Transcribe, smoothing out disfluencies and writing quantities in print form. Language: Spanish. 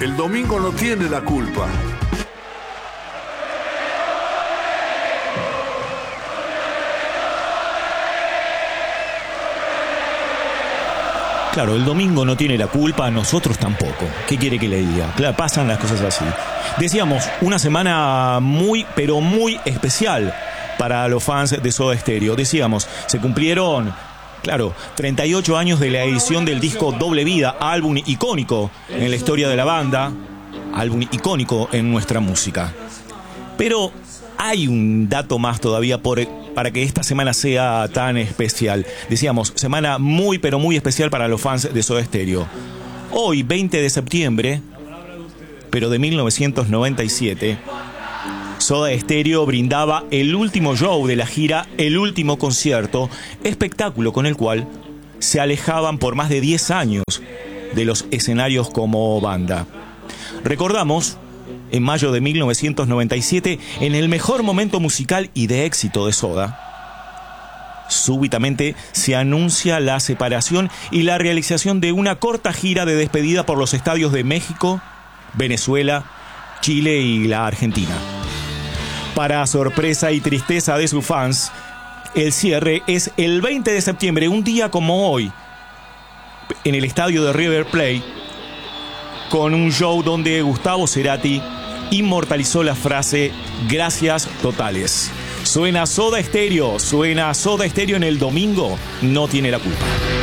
El domingo no tiene la culpa. Claro, el domingo no tiene la culpa, nosotros tampoco. ¿Qué quiere que le diga? Claro, pasan las cosas así. Decíamos, una semana muy, pero muy especial para los fans de Soda Stereo. Decíamos, se cumplieron, claro, 38 años de la edición del disco Doble Vida, álbum icónico en la historia de la banda, álbum icónico en nuestra música. Pero hay un dato más todavía para que esta semana sea tan especial. Decíamos, semana muy pero muy especial para los fans de Soda Stereo. Hoy, 20 de septiembre, pero de 1997, Soda Stereo brindaba el último show de la gira, el último concierto, espectáculo con el cual se alejaban por más de 10 años de los escenarios como banda. Recordamos, en mayo de 1997, en el mejor momento musical y de éxito de Soda, súbitamente se anuncia la separación y la realización de una corta gira de despedida por los estadios de México, Venezuela, Chile y la Argentina. Para sorpresa y tristeza de sus fans, el cierre es el 20 de septiembre, un día como hoy, en el estadio de River Plate, con un show donde Gustavo Cerati inmortalizó la frase "gracias totales". Suena Soda Stereo en el domingo, no tiene la culpa.